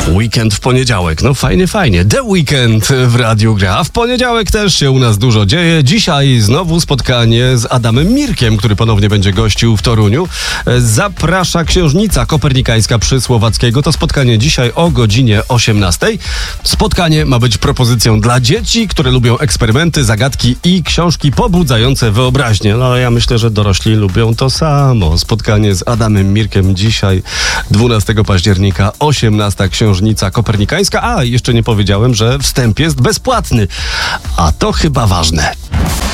Weekend w poniedziałek. No fajnie. The Weekend w Radiu gra. A w poniedziałek też się u nas dużo dzieje. Dzisiaj znowu spotkanie z Adamem Mirkiem, który ponownie będzie gościł w Toruniu. Zaprasza Księżnica Kopernikańska przy Słowackiego. To spotkanie dzisiaj o godzinie 18:00. Spotkanie ma być propozycją dla dzieci, które lubią eksperymenty, zagadki i książki pobudzające wyobraźnię. No ja myślę, że dorośli lubią to samo. Spotkanie z Adamem Mirkiem dzisiaj 12 października 18:00 Księżnica Kopernikańska. A, jeszcze nie powiedziałem, że wstęp jest bezpłatny. A to chyba ważne.